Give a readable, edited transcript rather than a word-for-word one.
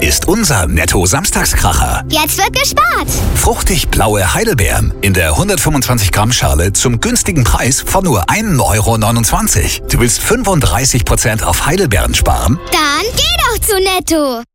ist unser Netto-Samstagskracher. Jetzt wird gespart. Fruchtig blaue Heidelbeeren in der 125 Gramm Schale zum günstigen Preis von nur 1,29 €. Du willst 35% auf Heidelbeeren sparen? Dann geh doch zu Netto.